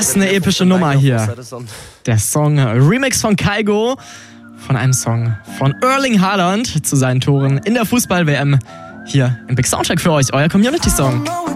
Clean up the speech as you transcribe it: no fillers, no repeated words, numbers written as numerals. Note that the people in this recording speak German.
Was eine epische Nummer hier. Der Song Remix von Kygo von einem Song von Erling Haaland zu seinen Toren in der Fußball-WM. Hier im Big Soundcheck für euch, euer Community-Song.